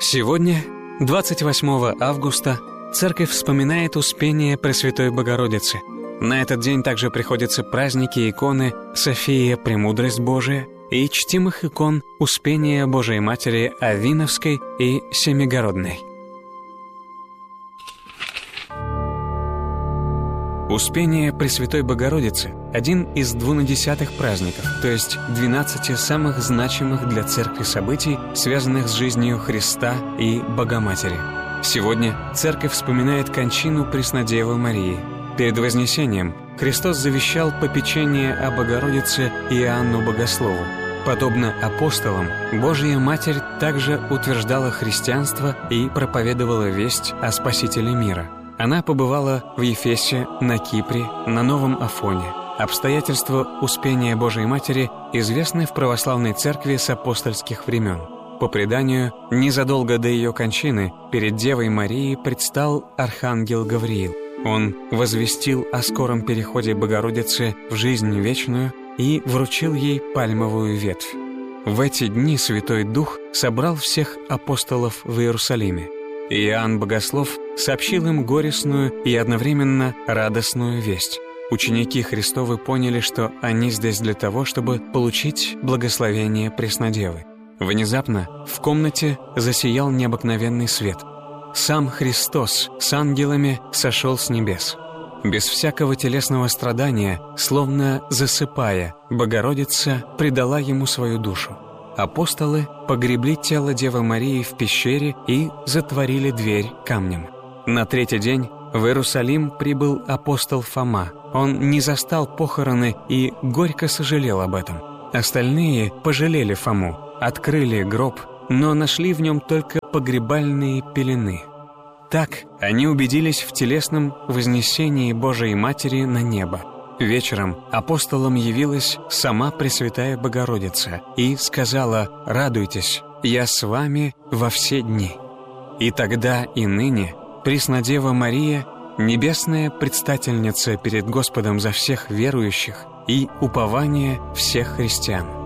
Сегодня, 28 августа, Церковь вспоминает Успение Пресвятой Богородицы. На этот день также приходятся праздники иконы София Премудрость Божия и чтимых икон Успения Божией Матери Авиновской и Семигородной. Успение Пресвятой Богородицы – один из 12 праздников, то есть 12 самых значимых для Церкви событий, связанных с жизнью Христа и Богоматери. Сегодня Церковь вспоминает кончину Преснодевы Марии. Перед Вознесением Христос завещал попечение о Богородице Иоанну Богослову. Подобно апостолам, Божья Матерь также утверждала христианство и проповедовала весть о Спасителе мира. Она побывала в Ефесе, на Кипре, на Новом Афоне. Обстоятельства Успения Божией Матери известны в православной церкви с апостольских времен. По преданию, незадолго до ее кончины перед Девой Марией предстал архангел Гавриил. Он возвестил о скором переходе Богородицы в жизнь вечную и вручил ей пальмовую ветвь. В эти дни Святой Дух собрал всех апостолов в Иерусалиме. Иоанн Богослов сообщил им горестную и одновременно радостную весть. Ученики Христовы поняли, что они здесь для того, чтобы получить благословение Преснодевы. Внезапно в комнате засиял необыкновенный свет. Сам Христос с ангелами сошел с небес. Без всякого телесного страдания, словно засыпая, Богородица предала ему свою душу. Апостолы погребли тело Девы Марии в пещере и затворили дверь камнем. На третий день в Иерусалим прибыл апостол Фома. Он не застал похороны и горько сожалел об этом. Остальные пожалели Фому, открыли гроб, но нашли в нем только погребальные пелены. Так они убедились в телесном вознесении Божией Матери на небо. Вечером апостолам явилась сама Пресвятая Богородица и сказала: «Радуйтесь, я с вами во все дни». И тогда и ныне Преснодева Мария, небесная предстательница перед Господом за всех верующих и упование всех христиан.